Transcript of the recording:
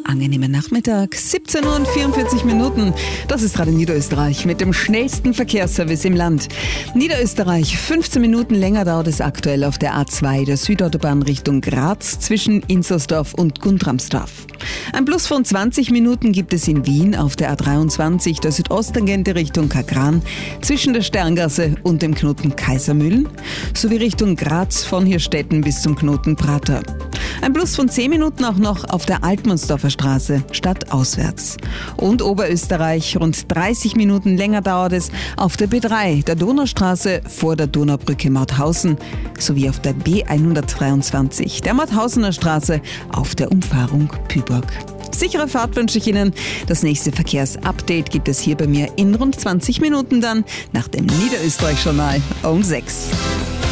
angenehmen Nachmittag, 17 Uhr und 44 Minuten. Das ist Radio Niederösterreich mit dem schnellsten Verkehrsservice im Land. Niederösterreich, 15 Minuten länger dauert es aktuell auf der A2, der Südautobahn Richtung Graz zwischen Inzersdorf und Guntramsdorf. Ein Plus von 20 Minuten gibt es in Wien auf der A23, der Südosttangente Richtung Kagran zwischen der Sterngasse und dem Knoten Kaisermühlen sowie Richtung Graz von Hirstetten bis zum Knoten Prater. Ein Plus von 10 Minuten auch noch auf der Altmannsdorfer Straße, stadtauswärts. Und Oberösterreich, rund 30 Minuten länger dauert es auf der B3, der Donaustraße vor der Donaubrücke Mauthausen, sowie auf der B123, der Mauthausener Straße auf der Umfahrung Pyburg. Sichere Fahrt wünsche ich Ihnen. Das nächste Verkehrsupdate gibt es hier bei mir in rund 20 Minuten dann nach dem Niederösterreich-Journal um 6.